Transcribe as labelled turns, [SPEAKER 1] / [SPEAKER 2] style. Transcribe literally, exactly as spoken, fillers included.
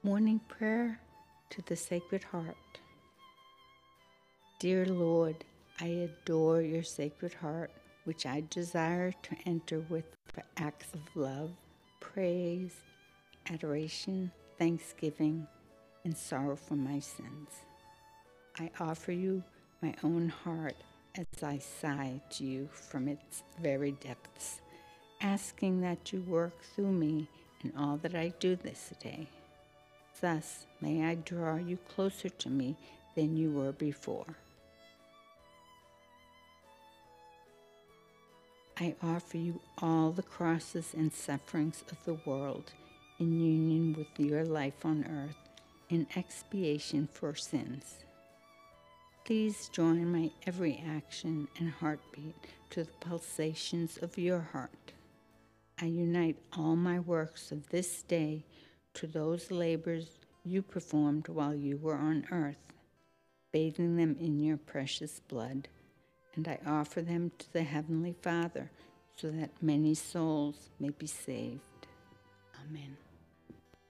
[SPEAKER 1] Morning Prayer to the Sacred Heart. Dear Lord, I adore your Sacred Heart, which I desire to enter with acts of love, praise, adoration, thanksgiving, and sorrow for my sins. I offer you my own heart as I sigh to you from its very depths, asking that you work through me in all that I do this day. Thus may I draw you closer to me than you were before. I offer you all the crosses and sufferings of the world in union with your life on earth in expiation for sins. Please join my every action and heartbeat to the pulsations of your heart. I unite all my works of this day to those labors you performed while you were on earth, bathing them in your precious blood, and I offer them to the Heavenly Father so that many souls may be saved. Amen.